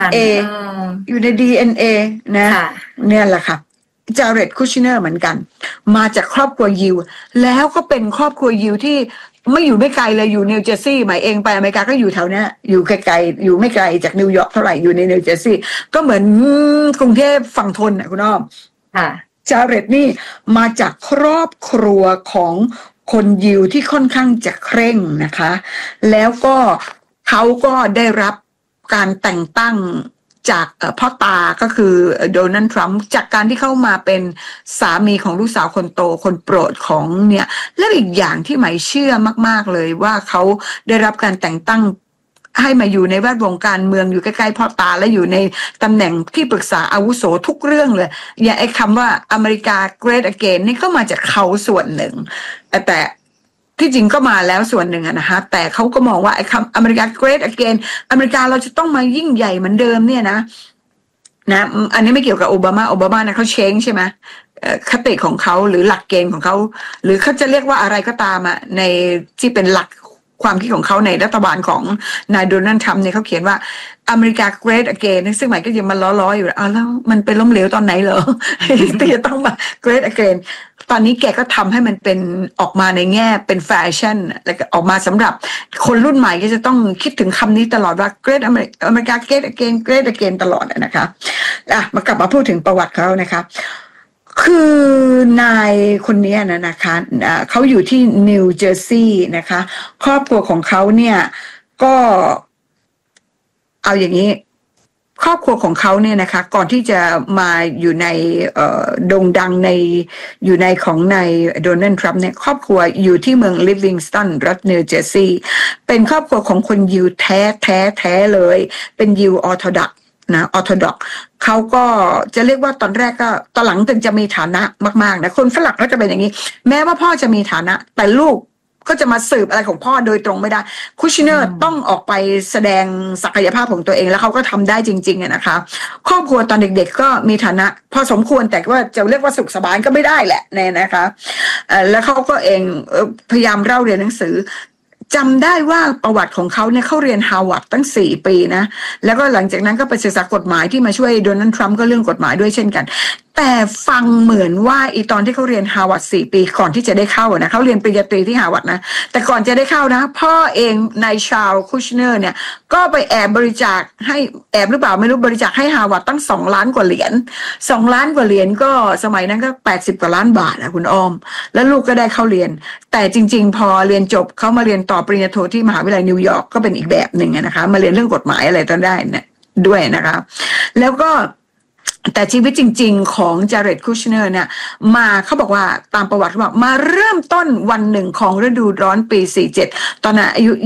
เออยู่ใน DNA นะเนี่ยแหละค่ะจาเร็ดคูชเนอร์เหมือนกันมาจากครอบครัวยิวแล้วก็เป็นครอบครัวยิวที่ไม่อยู่ไม่ไกลเลยอยู่นิวเจอร์ซีย์หมายเองไปอเมริกาก็อยู่แถวนี้อยู่ไกลๆอยู่ไม่ไกลจากนิวยอร์กเท่าไหร่อยู่ในนิวเจอร์ซีย์ก็เหมือนกรุงเทพฝั่งทนนะคุณอ้อมจาเร็ดนี่มาจากครอบครัวของคนยิวที่ค่อนข้างจะเคร่งนะคะแล้วก็เขาก็ได้รับการแต่งตั้งจากพ่อตาก็คือโดนัลด์ทรัมป์จากการที่เข้ามาเป็นสามีของลูกสาวคนโตคนโปรดของเนี่ยและอีกอย่างที่หมายเชื่อมากๆเลยว่าเขาได้รับการแต่งตั้งให้มาอยู่ในแวดวงการเมืองอยู่ใกล้ๆพ่อตาและอยู่ในตำแหน่งที่ปรึกษาอาวุโสทุกเรื่องเลยอย่างไอ้คำว่าอเมริกา Great Again นี่ก็มาจากเขาส่วนหนึ่งแต่ที่จริงก็มาแล้วส่วนหนึ่งนะคะแต่เขาก็มองว่าไอ้คำอเมริกา Great Again อเมริกาเราจะต้องมายิ่งใหญ่เหมือนเดิมเนี่ยนะอันนี้ไม่เกี่ยวกับโอบามานะเขาเชงใช่ไหมคติของเขาหรือหลักเกณฑ์ของเขาหรือเขาจะเรียกว่าอะไรก็ตามในที่เป็นหลักความคิดของเขาในรัฐบาลของนายโดนัลด์ทรัมป์เนี่ยเขาเขียนว่าอเมริกา Great Again ซึ่งหมายก็ยังมาล้อๆอยู่แล้วมันเป็นล้มเหลวตอนไหนเหรอ ที่จะต้องมา Great Again ตอนนี้แกก็ทำให้มันเป็นออกมาในแง่เป็นแฟชั่นแล้วก็ออกมาสำหรับคนรุ่นใหม่ก็จะต้องคิดถึงคำนี้ตลอดว่า Great America Great Again Great Again ตลอดนะคะมากลับมาพูดถึงประวัติเขานะคะคือนายคนนี้นะคะเขาอยู่ที่นิวเจอร์ซีย์นะคะครอบครัวของเขาเนี่ยก็เอาอย่างนี้ครอบครัวของเขาเนี่ยนะคะก่อนที่จะมาอยู่ในโด่งดังอยู่ในของนายโดนัลด์ทรัมป์เนี่ยครอบครัวอยู่ที่เมืองลิฟวิงสตันรัฐนิวเจอร์ซีย์เป็นครอบครัวของคนยิวแท้เลยเป็นยิวออร์โธดอกซ์นะออร์โธดอกซ์เขาก็จะเรียกว่าตอนแรกก็ตอนหลังถึงจะมีฐานะมากๆนะคนฝรั่งก็จะเป็นอย่างนี้แม้ว่าพ่อจะมีฐานะแต่ลูกก็จะมาสืบอะไรของพ่อโดยตรงไม่ได้คูชเนอร์ต้องออกไปแสดงศักยภาพของตัวเองแล้วเขาก็ทำได้จริงๆนะคะครอบครัวตอนเด็กๆก็มีฐานะพอสมควรแต่ว่าจะเรียกว่าสุขสบายก็ไม่ได้แหละเนี่ยนะคะแล้วเขาก็เองพยายามเล่าเรียนหนังสือจำได้ว่าประวัติของเขาเนี่ยเขาเรียนฮาร์วาร์ดตั้ง4 ปีนะแล้วก็หลังจากนั้นก็ไปศึกษากฎหมายที่มาช่วยโดนัลด์ทรัมป์ก็เรื่องกฎหมายด้วยเช่นกันแต่ฟังเหมือนว่าตอนที่เขาเรียนฮาร์วาร์ด4 ปีก่อนที่จะได้เข้านะเขาเรียนปริญญาตรีที่ฮาร์วาร์ดนะแต่ก่อนจะได้เข้านะพ่อเองนายชาร์ลคูชเนอร์เนี่ยก็ไปแอบบริจาคให้แอบหรือเปล่าไม่รู้บริจาคให้ฮาร์วาร์ดตั้ง2 ล้านกว่าเหรียญ2 ล้านกว่าเหรียญก็สมัยนั้นก็80 กว่าล้านบาทนะคุณอ้อมแล้วลูกก็ได้เข้าเรียนแต่จริงๆพอเรียนจบเขามาเรียนต่อปริญญาโทที่มหาวิทยาลัยนิวยอร์กก็เป็นอีกแบบหนึ่งนะคะมาเรียนเรื่องกฎหมายอะไรตอนได้เนี่ยด้วยนะคะแล้วก็แต่ชีวิตจริงๆของจาเร็ดคูชเนอร์เนี่ยมาเขาบอกว่าตามประวัติบอกมาเริ่มต้นวันหนึ่งของฤดูร้อนปี47ตอนนั้นอายุ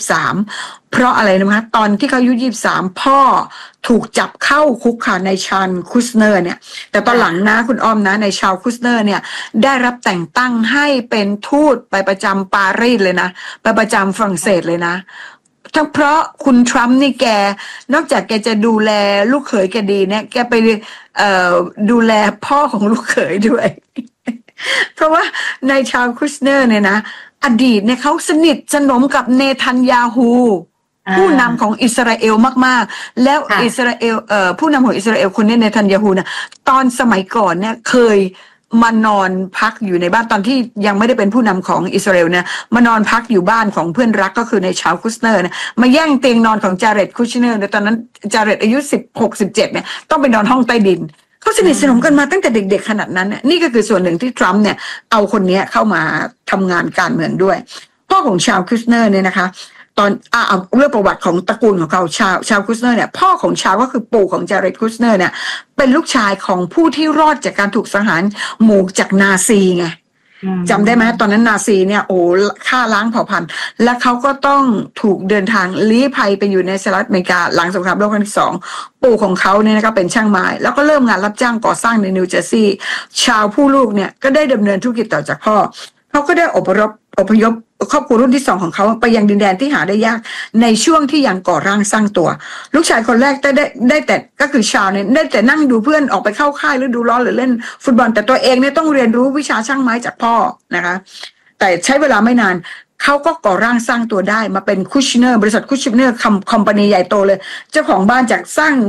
23เพราะอะไรนะคะตอนที่เขาอายุ23พ่อถูกจับเข้าคุกค่ะในชาญคูชเนอร์เนี่ยแต่ตอนหลังนะคุณอ้อมนะในชาญคูชเนอร์เนี่ยได้รับแต่งตั้งให้เป็นทูตไปประจำปารีสเลยนะไปประจำฝรั่งเศสเลยนะทั้งเพราะคุณทรัมป์นี่แกนอกจากแกจะดูแลลูกเขยแกดีเนี่ยแกไปดูแลพ่อของลูกเขยด้วย เพราะว่าในชาญคูชเนอร์เนี่ยนะอดีตเนี่ยเขาสนิทสนมกับเนทันยาฮูผู้นำของอิสราเอลมากๆแล้วอิสราเอลผู้นำของอิสราเอลคนนี้เนทันยาฮูนะตอนสมัยก่อนเนี่ยเคยมานอนพักอยู่ในบ้านตอนที่ยังไม่ได้เป็นผู้นำของอิสราเอลเนี่ยมานอนพักอยู่บ้านของเพื่อนรักก็คือในชาญคูชเนอร์นะมาแย่งเตียงนอนของจาเร็ดคูชเนอร์ในตอนนั้นจาเร็ดอายุ16-17เนี่ยต้องไปนอนห้องใต้ดินเขาสนิทสนมกันมาตั้งแต่เด็กๆขนาดนั้นนี่ก็คือส่วนหนึ่งที่ทรัมป์เนี่ยเอาคนนี้เข้ามาทำงานการเมืองด้วยพ่อของชาญคูชเนอร์เนี่ยนะคะตอนเอาเรื่องประวัติของตระกูลของเขาชาวคูชเนอร์เนี่ยพ่อของชาวก็คือปู่ของจาเร็ดคูชเนอร์เนี่ยเป็นลูกชายของผู้ที่รอดจากการถูกสังหารหมู่จากนาซีไงจำได้ไหมตอนนั้นนาซีเนี่ยฆ่าล้างเผ่าพันธุ์และเขาก็ต้องถูกเดินทางลี้ภัยไปอยู่ในสหรัฐอเมริกาหลังสงครามโลกครั้งที่2ปู่ของเขาเนี่ยนะครับเป็นช่างไม้แล้วก็เริ่มงานรับจ้างก่อสร้างในนิวเจอร์ซีย์ชาวผู้ลูกเนี่ยก็ได้ดำเนินธุรกิจต่อจากพ่อเขาก็ได้อพยพครอบครัวรุ่นที่2ของเขาไปยังดินแดนที่หาได้ยากในช่วงที่ยังก่อร่างสร้างตัวลูกชายคนแรกได้แต่ก็คือชาวเนี่ยได้แต่นั่งดูเพื่อนออกไปเข้าค่ายหรือดูร้อนหรือเล่นฟุตบอลแต่ตัวเองเนี่ยต้องเรียนรู้วิชาช่างไม้จากพ่อนะคะแต่ใช้เวลาไม่นานเขาก็ก่อร่างสร้างตัวได้มาเป็นคูชเนอร์บริษัทคูชเนอร์คอมพานีใหญ่โตเลยเจ้าของบ้านจากสร้าง